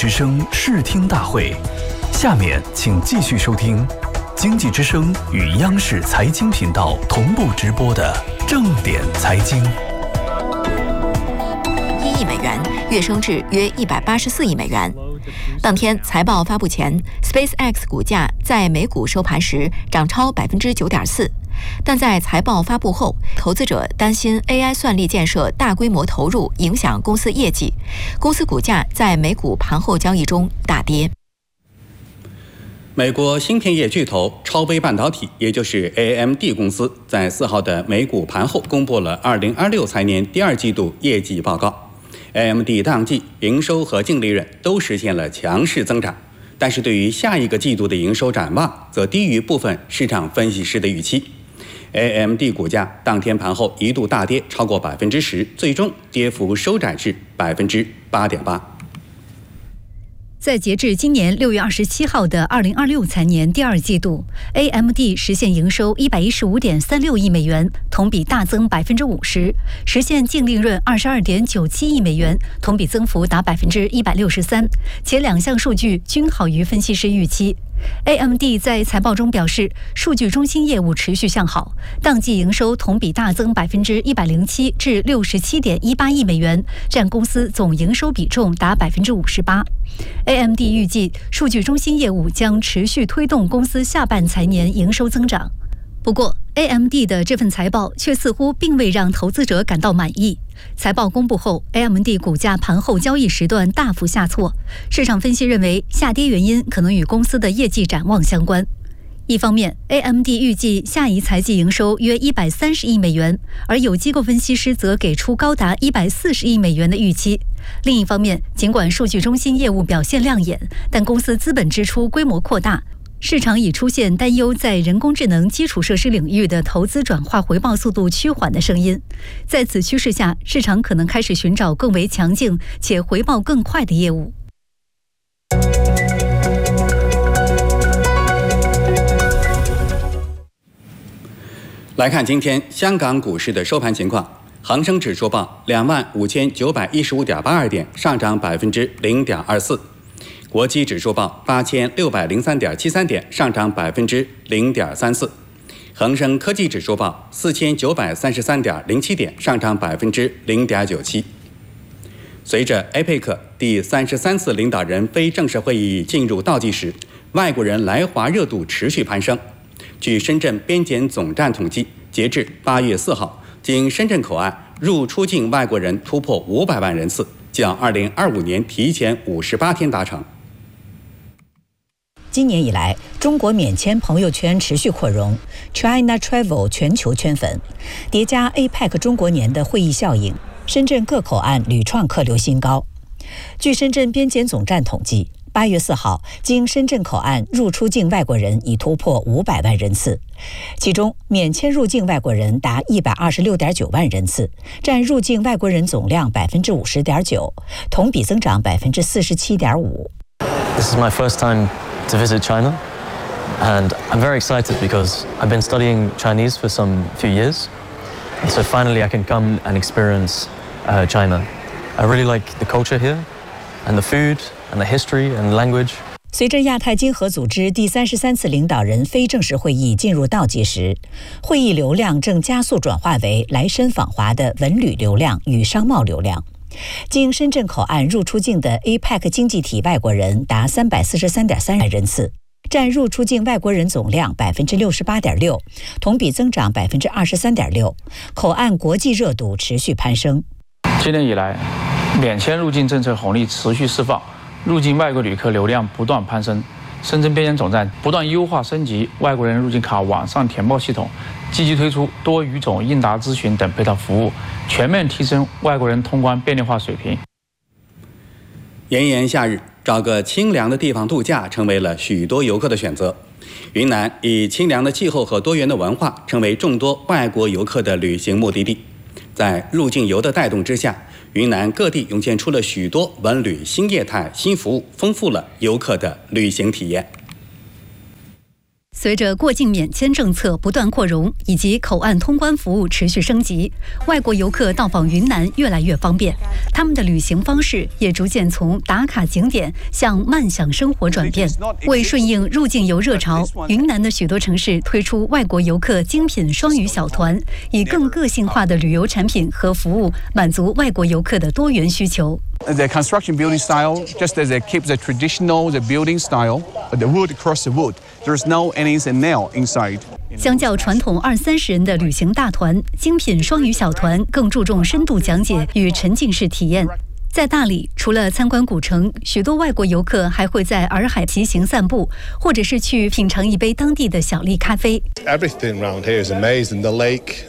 之声视听大会，下面请继续收听经济之声与央视财经频道同步直播的正点财经。 1亿美元，跃升至约184亿美元。当天财报发布前 ，SpaceX 股价在美股收盘时涨超9.4%，但在财报发布后，投资者担心 AI 算力建设大规模投入影响公司业绩，公司股价在美股盘后交易中大跌。 美国芯片业巨头超微半导体，也就是 AMD 公司，在4号的美股盘后公布了2026财年第2季度业绩报告。AMD 当季营收和净利润都实现了强势增长，但是对于下一个季度的营收展望则低于部分市场分析师的预期。AMD 股价当天盘后一度大跌超过10%，最终跌幅收窄至8.8%。 在截至今年6月27号的2026财年第2季度 ，AMD 实现营收115.36亿美元，同比大增50%，实现净利润22.97亿美元，同比增幅达163%，且两项数据均好于分析师预期。AMD 在财报中表示，数据中心业务持续向好，当季营收同比大增107%至67.18亿美元，占公司总营收比重达58%。AMD 预计，数据中心业务将持续推动公司下半财年营收增长。不过 ，AMD 的这份财报却似乎并未让投资者感到满意。财报公布后 ，AMD 股价盘后交易时段大幅下挫。市场分析认为，下跌原因可能与公司的业绩展望相关。一方面 ，AMD 预计下一财季营收约130亿美元，而有机构分析师则给出高达140亿美元的预期。另一方面，尽管数据中心业务表现亮眼，但公司资本支出规模扩大。市场已出现担忧在人工智能基础设施领域的投资转化回报速度趋缓的声音。在此趋势下，市场可能开始寻找更为强劲且回报更快的业务。 来看今天香港股市的收盘情况，恒生指数报25,915.82点，上涨0.24%。国际指数报8603.73点，上涨0.34%。恒生科技指数报4933.07点，上涨0.97%。随着 APEC 第33次领导人非正式会议进入倒计时，外国人来华热度持续攀升。据深圳边检总站统计，截至8月4号，经深圳口岸入出境外国人突破500万人次，较2025年提前58天达成。 今年以来，中国免签朋友圈持续扩容 ，China Travel 全球圈粉，叠加 APEC 中国年的会议效应，深圳各口岸屡创客流新高。据深圳边检总站统计，8月4号，经深圳口岸入出境外国人已突破500万人次，其中免签入境外国人达126.9万人次，占入境外国人总量50.9%，同比增长47.5%。 This is my first time to visit China, and I'm very excited because I've been studying Chinese for some few years, and so finally I can come and experience China. I really like the culture here, and the food, and the history and language. 随着亚太经合组织第33次领导人非正式会议进入倒计时，会议流量正加速转化为来深访华的文旅流量与商贸流量。经深圳口岸入出境的 APEC 经济体外国人达343.3万人次，占入出境外国人总量68.6%，同比增长23.6%。口岸国际热度持续攀升。 今年以来，免签入境政策红利持续释放，入境外国旅客流量不断攀升。深圳边检总站不断优化升级外国人入境卡网上填报系统，积极推出多语种应答咨询等配套服务，全面提升外国人通关便利化水平。 炎炎夏日，找个清凉的地方度假成为了许多游客的选择。云南以清凉的气候和多元的文化，成为众多外国游客的旅行目的地。在入境游的带动之下，云南各地涌现出了许多文旅新业态、新服务，丰富了游客的旅行体验。 随着过境免签政策不断扩容，以及口岸通关服务持续升级，外国游客到访云南越来越方便。他们的旅行方式也逐渐从打卡景点向慢享生活转变。为顺应入境游热潮，云南的许多城市推出外国游客精品双语小团，以更个性化的旅游产品和服务满足外国游客的多元需求。 The construction building style, just as it keeps the traditional the building style, the wood across the wood. There's no ends and nail inside. 相较传统20-30人的旅行大团，精品双语小团更注重深度讲解与沉浸式体验。在大理，除了参观古城，许多外国游客还会在洱海骑行散步，或者是去品尝一杯当地的小粒咖啡。 Everything around here is amazing. The lake,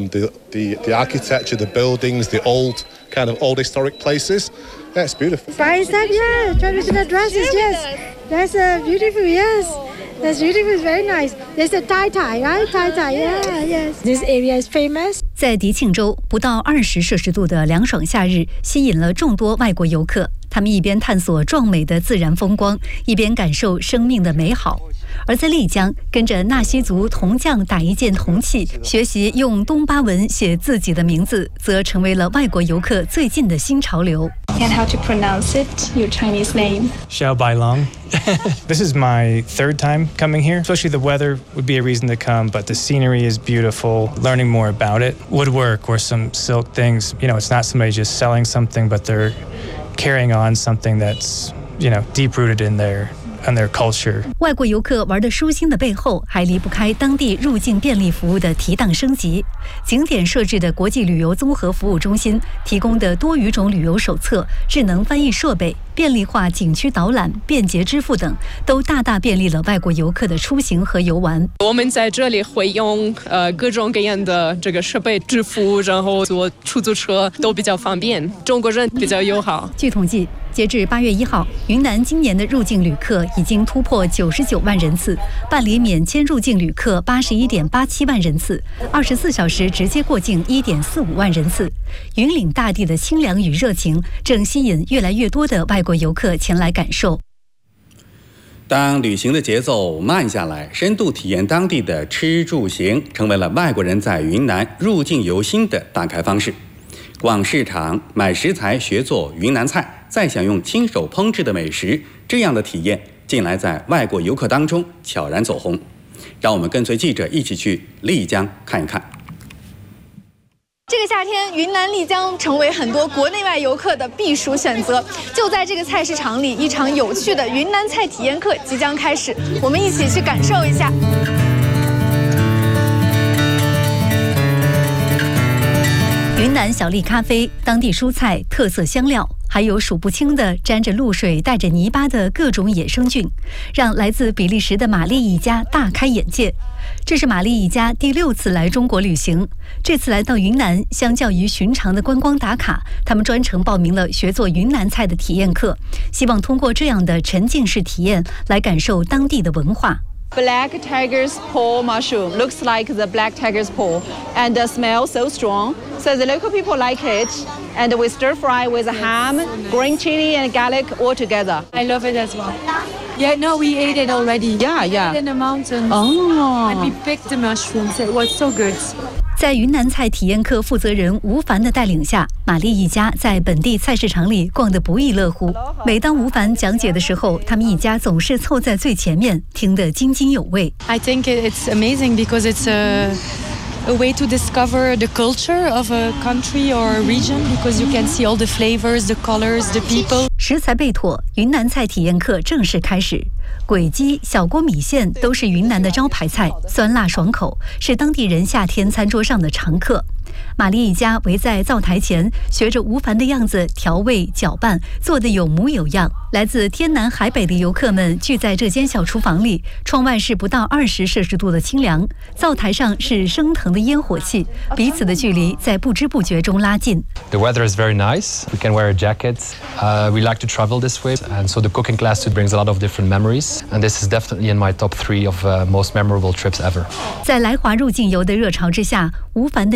the architecture, the buildings, the old kind of old historic places. Yeah, it's beautiful. Spice up, yeah. Traditional dresses, yes. That's beautiful, yes. That's beautiful. It's very nice. There's a Tai Tai, right? Tai Tai, yeah, yes. This area is famous. 在迪庆州，不到20摄氏度的凉爽夏日，吸引了众多外国游客。他们一边探索壮美的自然风光，一边感受生命的美好。而在丽江，跟着纳西族铜匠打一件铜器，学习用东巴文写自己的名字，则成为了外国游客最近的新潮流。 And how to pronounce it? Your Chinese name? Xiao Bailong. This is my third time coming here. Especially the weather would be a reason to come, but the scenery is beautiful. Learning more about it. Woodwork or some silk things. It's not somebody just selling something, but they're carrying on something that's, deep-rooted in their culture. 外国游客玩得舒心的背后，还离不开当地入境便利服务的提档升级。景点设置的国际旅游综合服务中心提供的多语种旅游手册、智能翻译设备、便利化景区导览、便捷支付等，都大大便利了外国游客的出行和游玩。 我们在这里会用各种各样的这个设备支付，然后坐出租车都比较方便，中国人比较友好。 据统计，截至8月1号，云南今年的入境旅客已经突破99万人次，办理免签入境旅客81.87万人次，24小时直接过境1.45万人次。云岭大地的清凉与热情，正吸引越来越多的外国游客前来感受。 当旅行的节奏慢下来，深度体验当地的吃住行，成为了外国人在云南入境游心的打开方式。逛市场、买食材、学做云南菜，再享用亲手烹制的美食，这样的体验近来在外国游客当中悄然走红。让我们跟随记者一起去丽江看一看。 这个夏天，云南丽江成为很多国内外游客的避暑选择。就在这个菜市场里，一场有趣的云南菜体验课即将开始，我们一起去感受一下。 云南小粒咖啡、当地蔬菜、特色香料，还有数不清的沾着露水、带着泥巴的各种野生菌，让来自比利时的玛丽一家大开眼界。这是玛丽一家第6次来中国旅行，这次来到云南，相较于寻常的观光打卡，他们专程报名了学做云南菜的体验课，希望通过这样的沉浸式体验来感受当地的文化。 Black tiger's paw mushroom looks like the black tiger's paw and the smell so strong. So the local people like it, and we stir fry with ham, green chili, and garlic all together. I love it as well. Yeah, no, we ate it already. Yeah. In the mountains. Oh. And we picked the mushrooms. It was so good. 在云南菜体验课负责人吴凡的带领下，玛丽一家在本地菜市场里逛得不亦乐乎。每当吴凡讲解的时候，他们一家总是凑在最前面，听得津津有味。 I think it's amazing because it's a way to discover the culture of a country or a region because you can see all the flavors, the colors, the people. 食材备妥，云南菜体验课正式开始。鬼鸡、小锅米线都是云南的招牌菜，酸辣爽口，是当地人夏天餐桌上的常客。玛丽一家围在灶台前，学着吴凡的样子调味搅拌，做得有模有样。来自天南海北的游客们聚在这间小厨房里，窗外是不到20摄氏度的清凉，灶台上是升腾的烟火气，彼此的距离在不知不觉中拉近。 The weather is very nice. We can wear a jacket. We like to travel this way, and so the cooking class brings a lot of different memories. And this is definitely in my top 3 of most memorable trips ever. 在来华入境游的热潮之下，吴凡的云南菜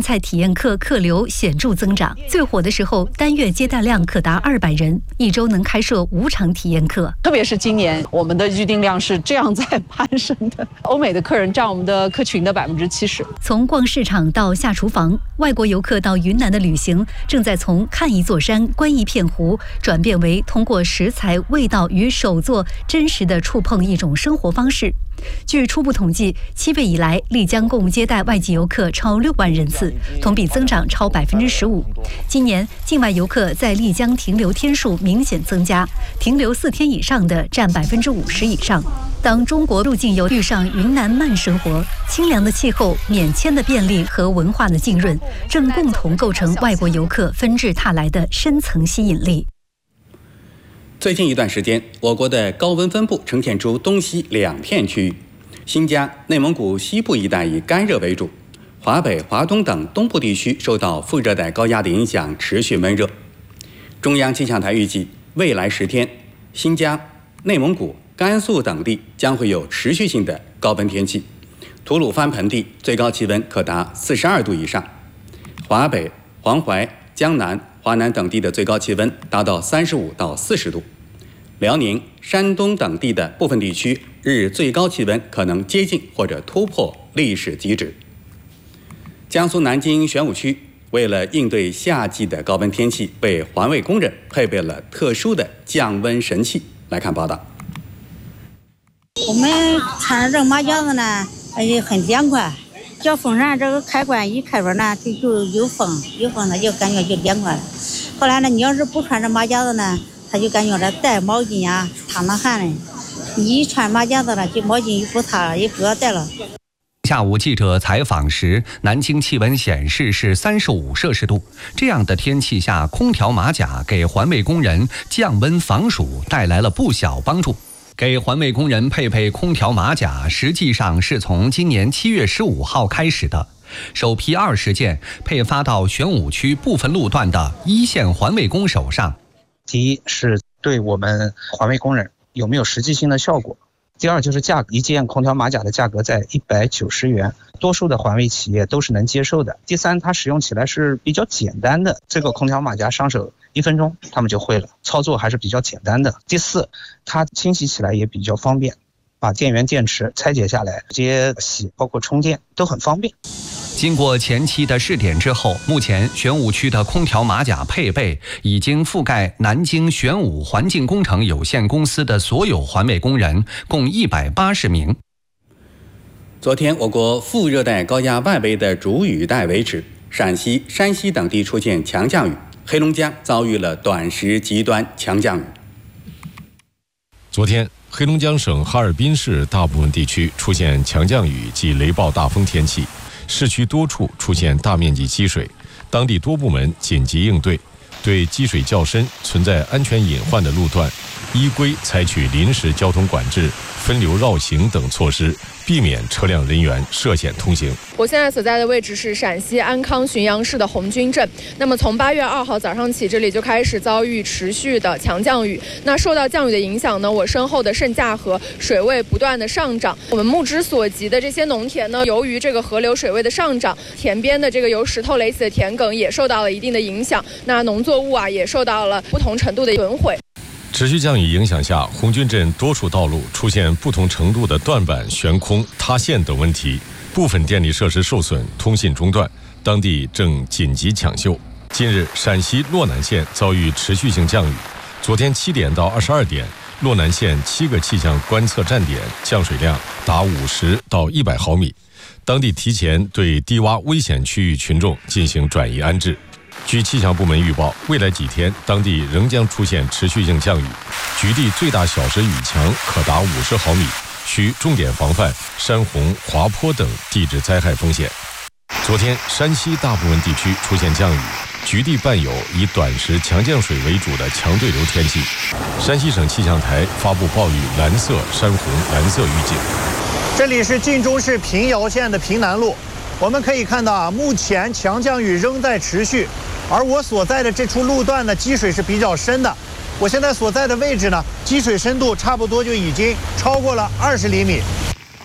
菜体验课客流显著增长，最火的时候单月接待量可达200人，一周能开设5场体验课。 特别是今年，我们的预订量是这样在攀升的，欧美的客人占我们的客群的70%。 从逛市场到下厨房，外国游客到云南的旅行正在从看一座山、观一片湖，转变为通过食材、味道与手作真实的触碰一种生活方式。据初步统计，7月以来，丽江共接待外籍游客超6万人次，同比增长超15%。今年境外游客在丽江停留天数明显增加，停留4天以上的占50%以上。当中国入境游遇上云南慢生活、清凉的气候、免签的便利和文化的浸润，正共同构成外国游客纷至沓来的深层吸引力。 最近一段时间，我国的高温分布呈现出东西2片区域，新疆、内蒙古西部一带以干热为主，华北、华东等东部地区受到副热带高压的影响，持续闷热。中央气象台预计，未来10天，新疆、内蒙古、甘肃等地将会有持续性的高温天气，吐鲁番盆地最高气温可达42度以上，华北、黄淮、江南、华南等地的最高气温达到35到40度，辽宁、山东等地的部分地区日最高气温可能接近或者突破历史极值。江苏南京玄武区为了应对夏季的高温天气，为环卫工人配备了特殊的降温神器。来看报道。 我们穿这马甲子呢，也很凉快。叫风扇这个开关一开关呢，就有风，有风它就感觉就凉快了。后来呢，你要是不穿这马甲子呢，它就感觉这带毛巾啊，淌汗嘞。你一穿马甲子了，就毛巾就不擦了，也不要带了。 下午记者采访时，南京气温显示是35摄氏度。这样的天气下，空调马甲给环卫工人降温防暑带来了不小帮助。给环卫工人配备空调马甲，实际上是从今年7月15号开始的。首批20件配发到玄武区部分路段的一线环卫工手上。 第一是对我们环卫工人有没有实际性的效果，第二就是价格，一件空调马甲的价格在190元，多数的环卫企业都是能接受的。第三，它使用起来是比较简单的，这个空调马甲上手1分钟他们就会了，操作还是比较简单的。第四，它清洗起来也比较方便，把电源电池拆解下来直接洗，包括充电都很方便。 经过前期的试点之后，目前玄武区的空调马甲配备已经覆盖南京玄武环境工程有限公司的所有环卫工人，共180名。 昨天，我国副热带高压外围的主雨带维持，陕西、山西等地出现强降雨，黑龙江遭遇了短时极端强降雨。 昨天，黑龙江省哈尔滨市大部分地区出现强降雨及雷暴大风天气，市区多处出现大面积积水，当地多部门紧急应对，对积水较深、存在安全隐患的路段，依规采取临时交通管制、分流绕行等措施，避免车辆人员涉险通行。 我现在所在的位置是陕西安康浔阳市的红军镇。那么从8月2号早上起，这里就开始遭遇持续的强降雨。那受到降雨的影响呢，我身后的盛夏河水位不断的上涨。我们目之所及的这些农田呢，由于这个河流水位的上涨，田边的这个由石头垒起的田埂也受到了一定的影响。那农作物啊，也受到了不同程度的损毁。 持续降雨影响下，红军镇多处道路出现不同程度的断板、悬空、塌陷等问题，部分电力设施受损，通信中断，当地正紧急抢修。近日，陕西洛南县遭遇持续性降雨，昨天7点到22点，洛南县7个气象观测站点降水量达50到100毫米，当地提前对低洼危险区域群众进行转移安置。据气象部门预报，未来几天当地仍将出现持续性降雨，局地最大小时雨强可达50毫米，需重点防范山洪、滑坡等地质灾害风险。昨天，山西大部分地区出现降雨，局地伴有以短时强降水为主的强对流天气。山西省气象台发布暴雨蓝色、山洪蓝色预警。 这里是晋中市平遥县的平南路，我们可以看到啊，目前强降雨仍在持续。而我所在的这处路段呢，积水是比较深的。我现在所在的位置呢，积水深度差不多就已经超过了20厘米。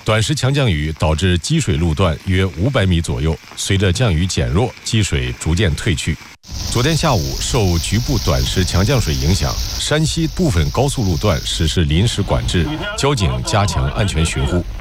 短时强降雨导致积水路段约500米左右，随着降雨减弱，积水逐渐退去。昨天下午，受局部短时强降水影响，山西部分高速路段实施临时管制，交警加强安全巡护。